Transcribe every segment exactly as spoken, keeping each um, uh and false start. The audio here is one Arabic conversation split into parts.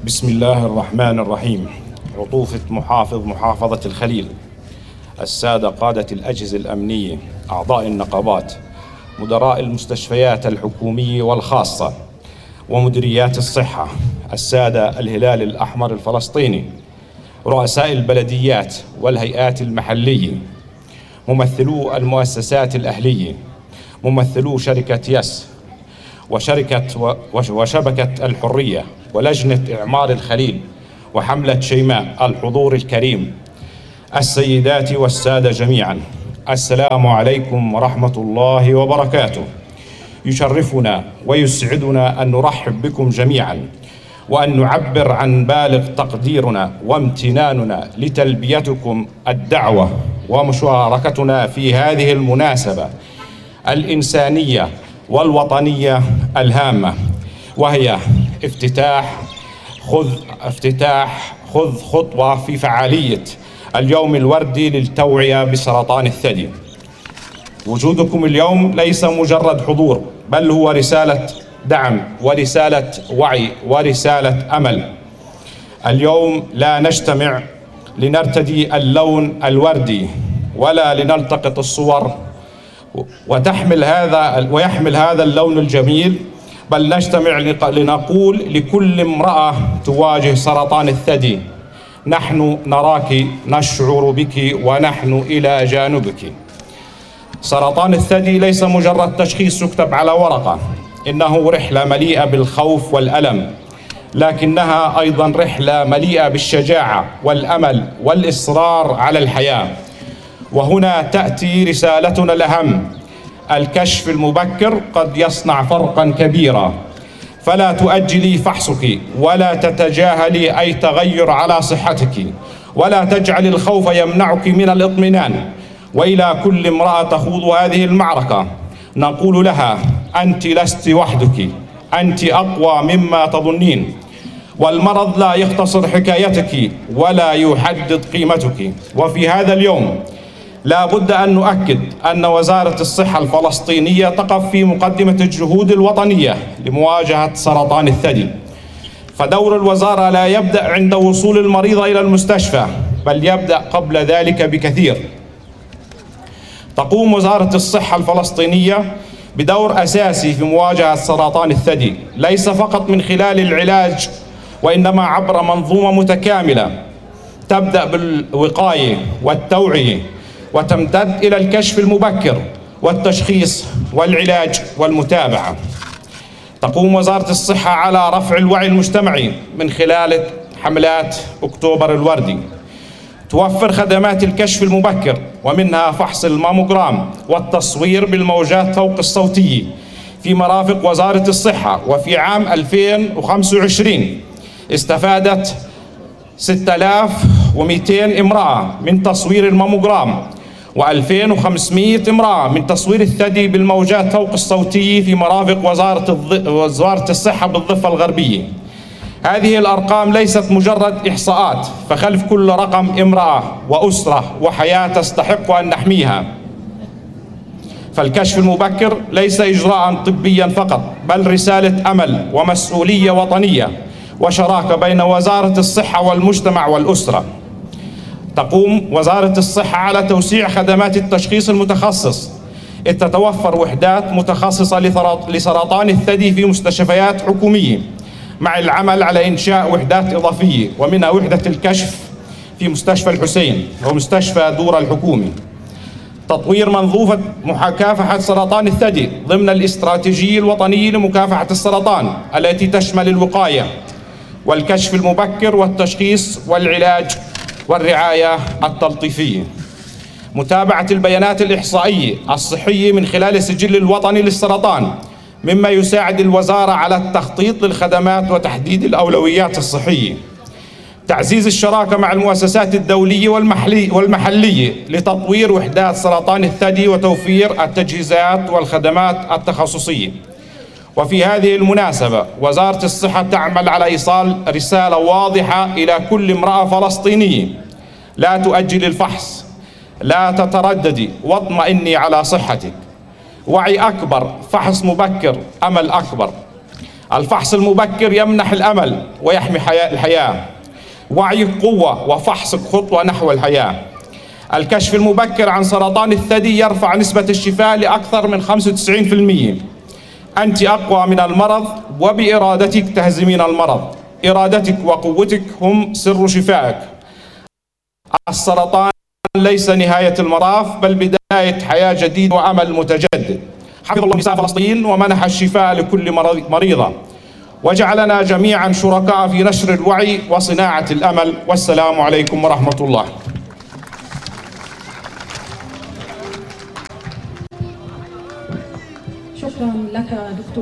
بسم الله الرحمن الرحيم. عطوفة محافظ محافظة الخليل، السادة قادة الأجهزة الأمنية، أعضاء النقابات، مدراء المستشفيات الحكومية والخاصة ومديريات الصحة، السادة الهلال الأحمر الفلسطيني، رؤساء البلديات والهيئات المحلية، ممثلو المؤسسات الأهلية، ممثلو شركة يس وشركة وشبكة الحرية ولجنة إعمار الخليل وحملة شيماء، الحضور الكريم، السيدات والسادة جميعا، السلام عليكم ورحمة الله وبركاته. يشرفنا ويسعدنا أن نرحب بكم جميعا وأن نعبر عن بالغ تقديرنا وامتناننا لتلبيتكم الدعوة ومشاركتنا في هذه المناسبة الإنسانية والوطنية الهامة، وهي افتتاح خذ افتتاح خذ خطوة في فعالية اليوم الوردي للتوعية بسرطان الثدي. وجودكم اليوم ليس مجرد حضور، بل هو رسالة دعم ورسالة وعي ورسالة أمل. اليوم لا نجتمع لنرتدي اللون الوردي ولا لنلتقط الصور وتحمل هذا ويحمل هذا اللون الجميل، بل نجتمع لنقول لكل امرأة تواجه سرطان الثدي: نحن نراك، نشعر بك، ونحن إلى جانبك. سرطان الثدي ليس مجرد تشخيص يكتب على ورقة، إنه رحلة مليئة بالخوف والألم، لكنها أيضا رحلة مليئة بالشجاعة والأمل والإصرار على الحياة. وهنا تأتي رسالتنا الأهم: الكشف المبكر قد يصنع فرقا كبيرا، فلا تؤجلي فحصك ولا تتجاهلي أي تغير على صحتك، ولا تجعل الخوف يمنعك من الاطمئنان. وإلى كل امرأة تخوض هذه المعركة نقول لها: أنت لست وحدك، أنت أقوى مما تظنين، والمرض لا يختصر حكايتك ولا يحدد قيمتك. وفي هذا اليوم لا بد أن نؤكد أن وزارة الصحة الفلسطينية تقف في مقدمة الجهود الوطنية لمواجهة سرطان الثدي. فدور الوزارة لا يبدأ عند وصول المريض إلى المستشفى، بل يبدأ قبل ذلك بكثير. تقوم وزارة الصحة الفلسطينية بدور أساسي في مواجهة سرطان الثدي، ليس فقط من خلال العلاج، وإنما عبر منظومة متكاملة تبدأ بالوقاية والتوعية وتمتد إلى الكشف المبكر والتشخيص والعلاج والمتابعة. تقوم وزارة الصحة على رفع الوعي المجتمعي من خلال حملات أكتوبر الوردي، توفر خدمات الكشف المبكر ومنها فحص الماموغرام والتصوير بالموجات فوق الصوتية في مرافق وزارة الصحة. وفي عام ألفين وخمسة وعشرين استفادت ستة آلاف ومئتين امرأة من تصوير الماموغرام وألفين وخمسمئة امرأة من تصوير الثدي بالموجات فوق الصوتية في مرافق وزارة, الض... وزارة الصحة بالضفة الغربية. هذه الأرقام ليست مجرد إحصاءات، فخلف كل رقم امرأة وأسرة وحياة تستحق أن نحميها. فالكشف المبكر ليس إجراء طبيا فقط، بل رسالة أمل ومسؤولية وطنية وشراكة بين وزارة الصحة والمجتمع والأسرة. تقوم وزارة الصحة على توسيع خدمات التشخيص المتخصص، إذ تتوفر وحدات متخصصة لسرطان الثدي في مستشفيات حكومية، مع العمل على إنشاء وحدات إضافية، ومنها وحدة الكشف في مستشفى الحسين ومستشفى دور الحكومي. تطوير منظومة مكافحة سرطان الثدي ضمن الاستراتيجية الوطنية لمكافحة السرطان، التي تشمل الوقاية والكشف المبكر والتشخيص والعلاج والرعاية التلطيفية. متابعة البيانات الإحصائية الصحية من خلال السجل الوطني للسرطان، مما يساعد الوزارة على التخطيط للخدمات وتحديد الأولويات الصحية. تعزيز الشراكة مع المؤسسات الدولية والمحلية لتطوير وحدات سرطان الثدي وتوفير التجهيزات والخدمات التخصصية. وفي هذه المناسبة وزارة الصحة تعمل على إيصال رسالة واضحة إلى كل امرأة فلسطينية: لا تؤجلي الفحص، لا تترددي، واطمئني على صحتك. وعي أكبر، فحص مبكر، أمل أكبر. الفحص المبكر يمنح الأمل ويحمي الحياة. وعيك قوة وفحصك خطوة نحو الحياة. الكشف المبكر عن سرطان الثدي يرفع نسبة الشفاء لأكثر من خمسة وتسعين بالمئة. أنت أقوى من المرض، وبإرادتك تهزمين المرض. إرادتك وقوتك هم سر شفائك. السرطان ليس نهاية المطاف، بل بداية حياة جديدة وأمل متجدد. حفظ الله نساء فلسطين ومنح الشفاء لكل مريضة، وجعلنا جميعا شركاء في نشر الوعي وصناعة الأمل. والسلام عليكم ورحمة الله. شكرا لك دكتور.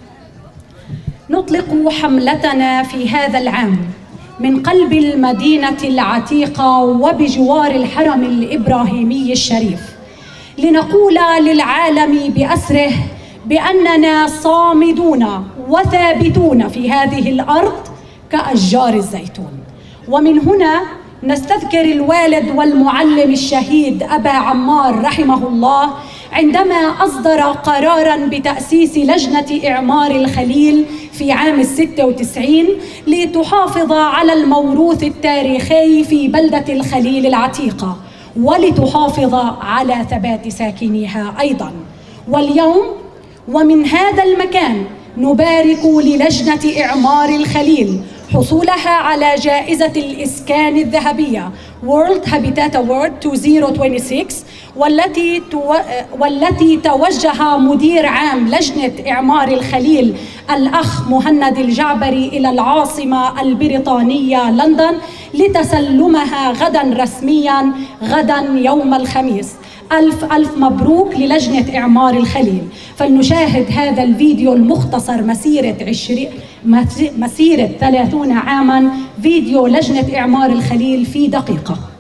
نطلق حملتنا في هذا العام من قلب المدينة العتيقة وبجوار الحرم الإبراهيمي الشريف، لنقول للعالم بأسره بأننا صامدون وثابتون في هذه الأرض كأشجار الزيتون. ومن هنا نستذكر الوالد والمعلم الشهيد أبا عمار رحمه الله عندما أصدر قراراً بتأسيس لجنة إعمار الخليل في عام الستة وتسعين لتحافظ على الموروث التاريخي في بلدة الخليل العتيقة، ولتحافظ على ثبات ساكنيها أيضاً. واليوم ومن هذا المكان نبارك للجنة إعمار الخليل حصولها على جائزة الإسكان الذهبية World Habitat Award ألفين وستة وعشرين، والتي تو... والتي توجه مدير عام لجنة إعمار الخليل الأخ مهند الجعبري إلى العاصمة البريطانية لندن لتسلمها غدا رسميا غدا يوم الخميس. ألف ألف مبروك للجنة إعمار الخليل. فلنشاهد هذا الفيديو المختصر مسيرة عشرين مسيرة ثلاثين عاما، فيديو لجنة إعمار الخليل في دقيقة.